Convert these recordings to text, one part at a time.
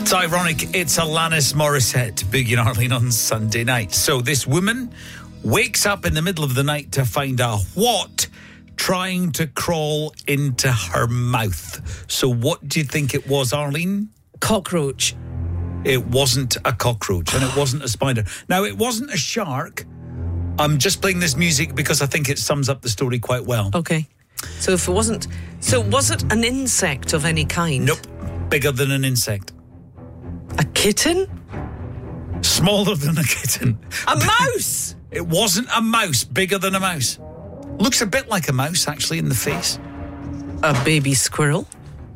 It's ironic, it's Alanis Morissette, Boogie and Arlene on Sunday night. So this woman wakes up in the middle of the night to find a what trying to crawl into her mouth. So what do you think it was, Arlene? Cockroach. It wasn't a cockroach and it wasn't a spider. Now, it wasn't a shark. I'm just playing this music because I think it sums up the story quite well. Okay. So if it wasn't... So was it an insect of any kind? Nope. Bigger than an insect. A kitten? Smaller than a kitten. A mouse! It wasn't a mouse. Bigger than a mouse. Looks a bit like a mouse, actually, in the face. A baby squirrel?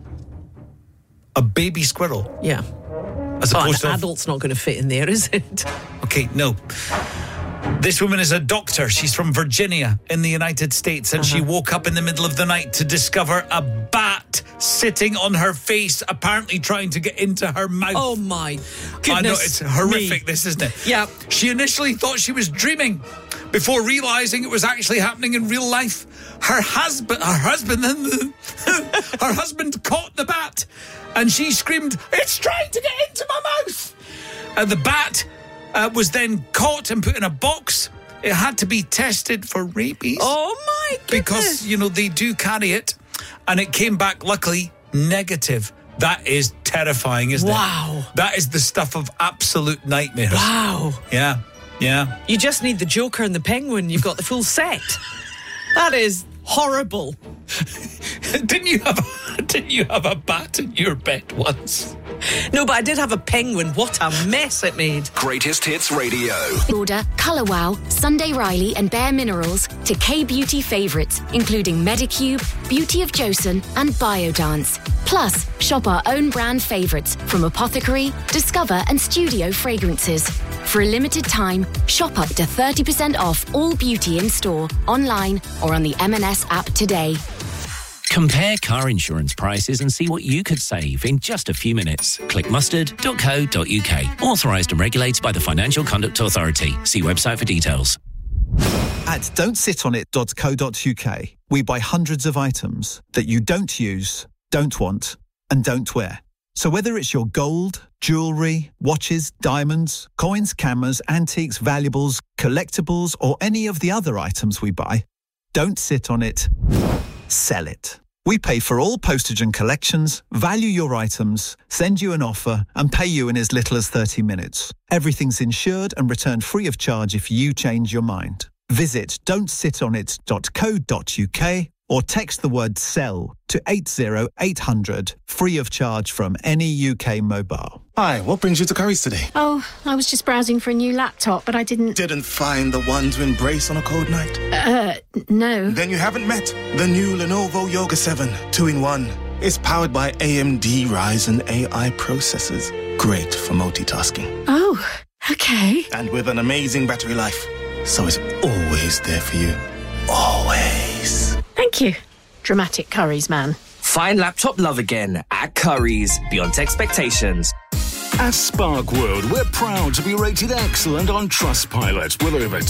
A baby squirrel? Yeah. As opposed an to... adult's not going to fit in there, is it? Okay, no. This woman is a doctor. She's from Virginia in the United States, and she woke up in the middle of the night to discover a bat sitting on her face, apparently trying to get into her mouth. Oh, my goodness. I know, it's horrific, this, isn't it? Yeah. She initially thought she was dreaming before realising it was actually happening in real life. Her husband caught the bat, and she screamed, "It's trying to get into my mouth!" And the bat was then caught and put in a box. It had to be tested for rabies. Oh, my goodness. Because, they do carry it. And it came back, luckily, negative. That is terrifying, isn't it? Wow. That is the stuff of absolute nightmares. Wow. Yeah. You just need the Joker and the Penguin. You've got the full set. That is horrible. Didn't you have a bat in your bed once? No, but I did have a penguin. What a mess it made. Greatest Hits Radio. Order Colour Wow, Sunday Riley and Bare Minerals to K-Beauty favourites, including Medicube, Beauty of Joseon and Biodance. Plus, shop our own brand favourites from Apothecary, Discover and Studio Fragrances. For a limited time, shop up to 30% off all beauty in store, online or on the M&S app today. Compare car insurance prices and see what you could save in just a few minutes. Click mustard.co.uk. Authorised and regulated by the Financial Conduct Authority. See website for details. At don'tsitonit.co.uk, we buy hundreds of items that you don't use, don't want, and don't wear. So whether it's your gold, jewellery, watches, diamonds, coins, cameras, antiques, valuables, collectibles, or any of the other items we buy, don't sit on it. Sell it. We pay for all postage and collections, value your items, send you an offer, and pay you in as little as 30 minutes. Everything's insured and returned free of charge if you change your mind. Visit don'tsitonit.co.uk or text the word SELL to 80800, free of charge from any UK mobile. Hi, what brings you to Curry's today? Oh, I was just browsing for a new laptop, but I didn't find the one to embrace on a cold night? No. Then you haven't met the new Lenovo Yoga 7 2-in-1. It's powered by AMD Ryzen AI processors. Great for multitasking. Oh, okay. And with an amazing battery life. So it's always there for you. Always. Thank you. Dramatic Curry's man. Find laptop love again at Curry's, beyond expectations. At Spark World, we're proud to be rated excellent on Trustpilot with over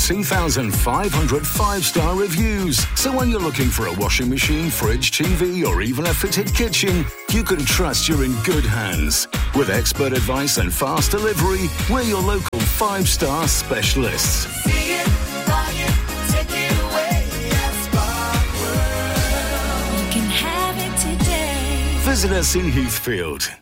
2,500 five-star reviews. So when you're looking for a washing machine, fridge, TV, or even a fitted kitchen, you can trust you're in good hands. With expert advice and fast delivery, we're your local five-star specialists. See it, buy it, take it away at Spark World. You can have it today. Visit us in Heathfield.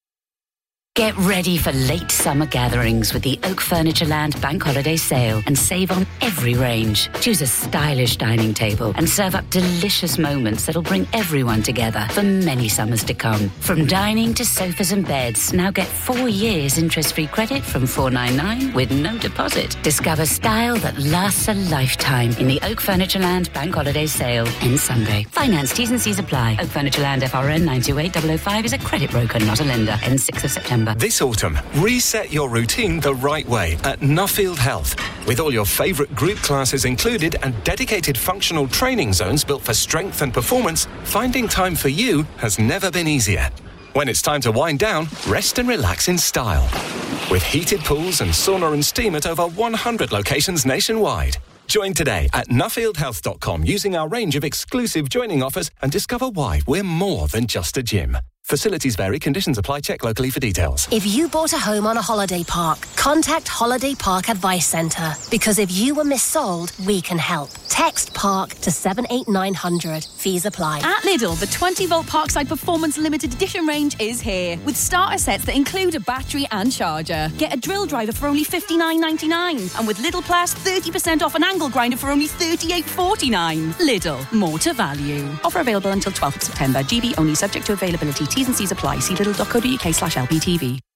Get ready for late summer gatherings with the Oak Furniture Land Bank Holiday Sale and save on every range. Choose a stylish dining table and serve up delicious moments that'll bring everyone together for many summers to come. From dining to sofas and beds, now get 4 years interest-free credit from $499 with no deposit. Discover style that lasts a lifetime in the Oak Furniture Land Bank Holiday Sale ends Sunday. Finance T's and C's apply. Oak Furniture Land FRN 928005 is a credit broker, not a lender. Ends 6th of September. This autumn, reset your routine the right way at Nuffield Health. With all your favourite group classes included and dedicated functional training zones built for strength and performance, finding time for you has never been easier. When it's time to wind down, rest and relax in style. With heated pools and sauna and steam at over 100 locations nationwide. Join today at nuffieldhealth.com using our range of exclusive joining offers and discover why we're more than just a gym. Facilities vary, conditions apply. Check locally for details. If you bought a home on a holiday park, contact Holiday Park Advice Centre. Because if you were missold, we can help. Text PARK to 78900. Fees apply. At Lidl, the 20-volt Parkside Performance Limited Edition range is here, with starter sets that include a battery and charger. Get a drill driver for only $59.99, and with Lidl Plus, 30% off an angle grinder for only $38.49. Lidl, more to value. Offer available until 12th of September. GB only, subject to availability. T's and C's apply. See lidl.co.uk/LPTV.